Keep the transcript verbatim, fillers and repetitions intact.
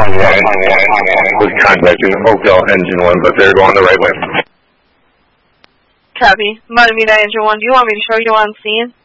was contacting Oakdale Engine one, but they're going the right way. Copy. Miami Engine one, do you want me to show you what I'm seeing?